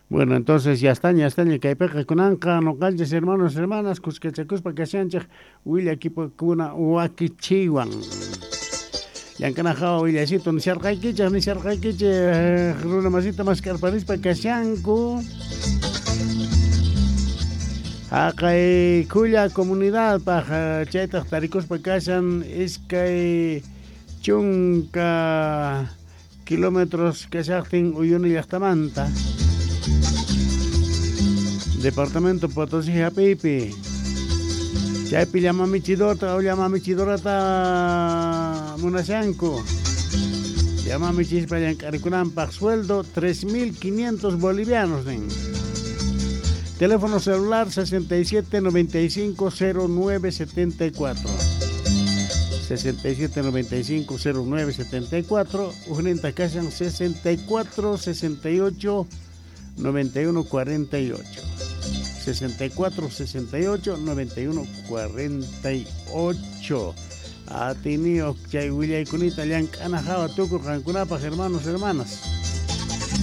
Bueno, entonces ya está, ni que peca kunanka, no calles hermanos, hermanas, cusquechacuspa, cachanchak, huilla equipo kuna, uakichiwan. Yankana jawa huillasito, ni sharkaikiche, runa masita más carparispa, cachanku. Acá cuya comunidad para chaitas taricos para casan es que chunca kilómetros que se hacen Uyuni y Astamanta. Departamento Potosí Japipi. Chaipi llama Michidota o llama Michidorata Munasanco. Llama Michispa Yancaricunam para sueldo 3.500 bolivianos. Teléfono celular 67 95 09 74. 67 95 09 74. Ujnenta Casan 64 68 91 48. 64 68 91 48. A tenido Chayhuilla y Cunita Llank Anajawa Tuco Cancunapas, hermanos, hermanas.